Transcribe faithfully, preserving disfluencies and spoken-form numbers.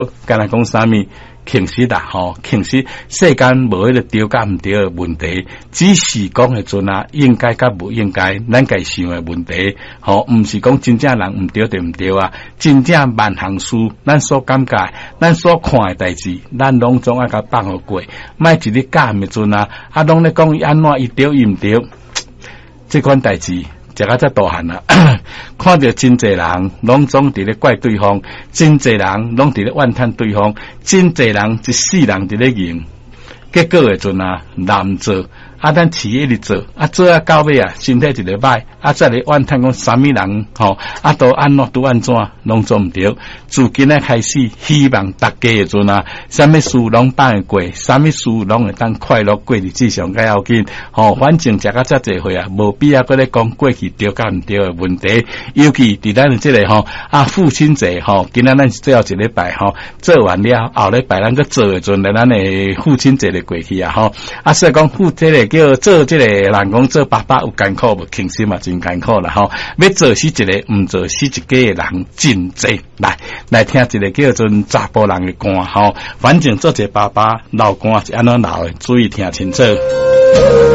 干那讲啥物？其实啦，吼，其实世间无迄个对甲毋对的问题，只是讲迄阵啊，应该甲无应该，咱家想的问题，吼，毋是讲真正人毋对就毋对啊，真正万行事，咱所感觉，咱所看的代志，咱拢总爱甲放互过，莫一日教迄阵啊，啊，拢咧讲伊安怎伊对伊毋对，这款代志。食到遮大汉啦，看到真侪人拢总伫咧怪对方，真侪人拢伫咧怨叹对方，真侪人一世人伫咧赢，结果诶阵啊，难做，啊，咱饲一直做，啊，做啊到尾啊，身体一个歹，啊，再来怨叹讲啥物人吼，啊，都安怎都安怎，拢做毋对。自今仔开始，希望大家诶阵啊，啥物事拢办会过，啥物事拢会当快乐过日子上较要紧。吼，反正食到遮侪岁啊，无必要搁咧讲过去对甲毋对诶问题。尤其伫咱即个吼啊父亲节吼，今仔咱是最后一礼拜吼，做完了后礼拜咱搁做诶阵，咱诶父亲节就过去啊吼。啊，所以讲父这个叫做即个人讲做爸爸有艰苦无，其实嘛真艰苦啦吼。要做死一个，毋做死一家诶人真济。来来听一个叫做查甫人诶歌吼，反正做一个爸爸闹歌是安怎闹诶，注意听清楚。